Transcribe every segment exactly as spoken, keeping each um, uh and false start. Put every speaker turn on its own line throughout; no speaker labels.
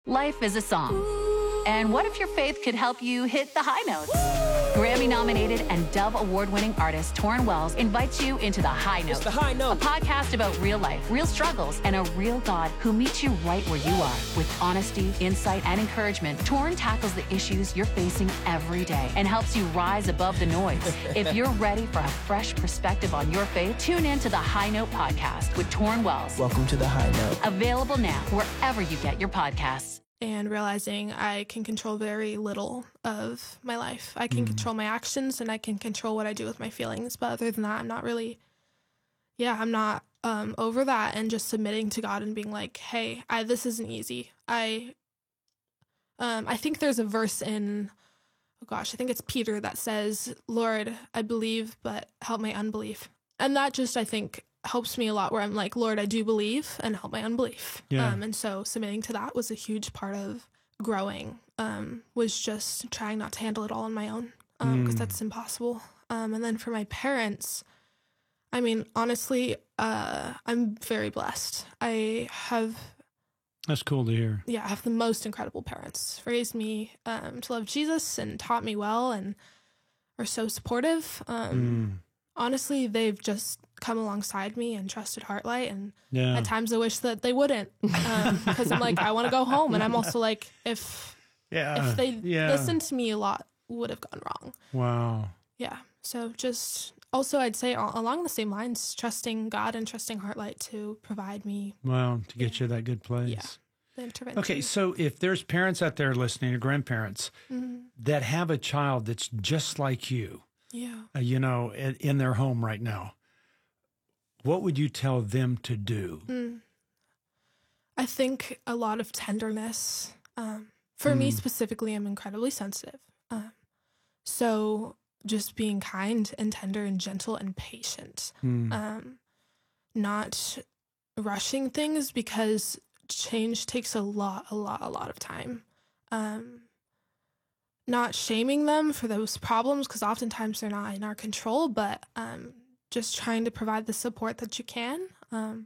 Life is a song. And what if your faith could help you hit the high notes? Grammy-nominated and Dove Award-winning artist Torrin Wells invites you into The High Note.
It's The High Note.
A podcast about real life, real struggles, and a real God who meets you right where you are. With honesty, insight, and encouragement, Torrin tackles the issues you're facing every day and helps you rise above the noise. If you're ready for a fresh perspective on your faith, tune in to The High Note podcast with Torrin Wells.
Welcome to The High Note.
Available now wherever you get your podcasts.
And realizing I can control very little of my life. I can mm. control my actions and I can control what I do with my feelings. But other than that, I'm not really, yeah, I'm not um, over that and just submitting to God and being like, hey, I, this isn't easy. I, um, I think there's a verse in, oh gosh, I think it's Peter that says, Lord, I believe, but help my unbelief. And that just, I think, helps me a lot where I'm like, Lord, I do believe and help my unbelief.
Yeah.
Um, and so submitting to that was a huge part of growing, um, was just trying not to handle it all on my own because um, mm. that's impossible. Um, and then for my parents, I mean, honestly, uh, I'm very blessed. I have...
That's cool to hear.
Yeah, I have the most incredible parents. Raised me um, to love Jesus and taught me well and are so supportive. Um, mm. Honestly, they've just come alongside me and trusted Heartlight, and
yeah.
at times I wish that they wouldn't, because um, I'm like, I want to go home, and I'm also like, if
yeah.
if they
yeah.
listened to me, a lot would have gone wrong.
Wow.
Yeah. So just also, I'd say along the same lines, trusting God and trusting Heartlight to provide me.
Wow, to get yeah. you that good place.
Yeah. The intervention.
Okay, so if there's parents out there listening, or grandparents
mm-hmm.
that have a child that's just like you,
yeah,
uh, you know, in, in their home right now, what would you tell them to do?
Mm. I think a lot of tenderness. Um, for mm. me specifically, I'm incredibly sensitive. Um, so just being kind and tender and gentle and patient.
Mm.
Um, not rushing things, because change takes a lot, a lot, a lot of time. Um, not shaming them for those problems, because oftentimes they're not in our control, but um, just trying to provide the support that you can. Um,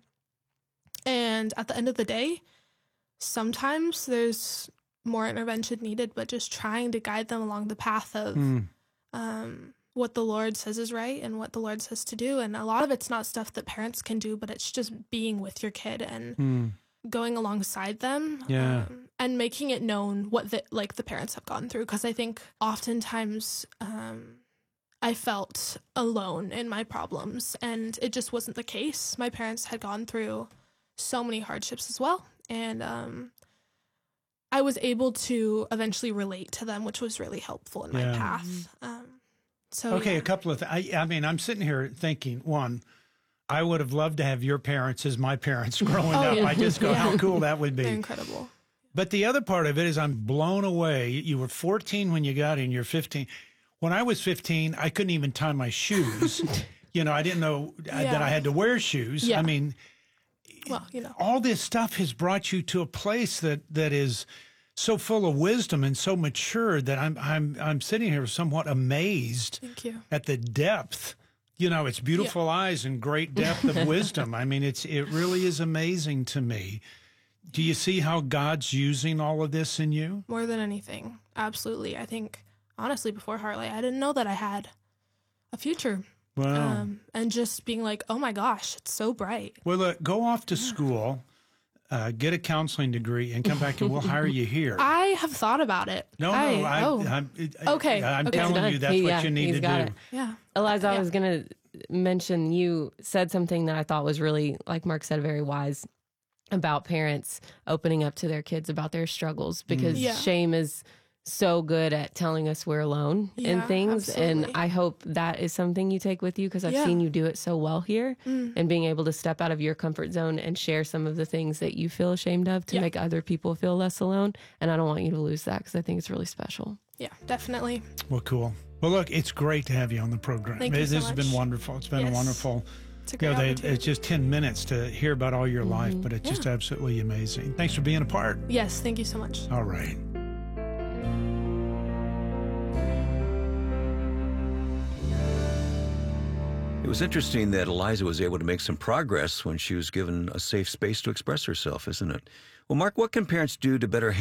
and at the end of the day, sometimes there's more intervention needed, but just trying to guide them along the path of
mm.
um, what the Lord says is right and what the Lord says to do. And a lot of it's not stuff that parents can do, but it's just being with your kid and
mm.
going alongside them.
Yeah.
Um, and making it known what the, like the parents have gone through. Because I think oftentimes um, I felt alone in my problems, and it just wasn't the case. My parents had gone through so many hardships as well. And um, I was able to eventually relate to them, which was really helpful in my
yeah.
path. Um, so
Okay,
yeah.
a couple of th- I, I mean, I'm sitting here thinking, one, I would have loved to have your parents as my parents growing
oh,
up.
yeah.
I just go,
yeah.
how cool that would be.
They're incredible.
But the other part of it is I'm blown away. You were fourteen when you got in, you're fifteen. When I was fifteen, I couldn't even tie my shoes. you know, I didn't know
yeah.
that I had to wear shoes.
Yeah.
I mean,
well, you know,
all this stuff has brought you to a place that, that is so full of wisdom and so mature that I'm I'm I'm sitting here somewhat amazed
Thank you.
at the depth. You know, it's beautiful
yeah.
eyes and great depth of wisdom. I mean, it's it really is amazing to me. Do you see how God's using all of this in you?
More than anything. Absolutely. I think, honestly, before Heartlight, I didn't know that I had a future.
Wow.
Um, and just being like, oh my gosh, it's so bright.
Well, look, go off to school, uh, get a counseling degree, and come back and we'll hire you here.
I have thought about it.
No, no,
I,
I,
oh.
I'm,
Okay,
I'm
okay.
telling you that's
He-
what
yeah,
you need
he's
to
got
do.
it.
Yeah.
Eliza, I
Yeah.
was going to mention, you said something that I thought was really, like Mark said, very wise about parents opening up to their kids about their struggles, because
Yeah.
shame is so good at telling us we're alone in
Yeah,
things.
absolutely.
And I hope that is something you take with you, because I've
Yeah.
seen you do it so well here,
Mm.
and being able to step out of your comfort zone and share some of the things that you feel ashamed of to
Yeah.
make other people feel less alone. And I don't want you to lose that, because I think it's really special.
Yeah, definitely.
Well, cool. Well, look, it's great to have you on the program.
Thank you
this
so
has been
much.
wonderful. It's been
Yes.
wonderful.
It's a
You
great
know, they,
opportunity.
it's just ten minutes to hear about all your life, but it's just
Yeah.
absolutely amazing. Thanks for being a part.
Yes, thank you so much.
All right.
It was interesting that Eliza was able to make some progress when she was given a safe space to express herself, isn't it? Well, Mark, what can parents do to better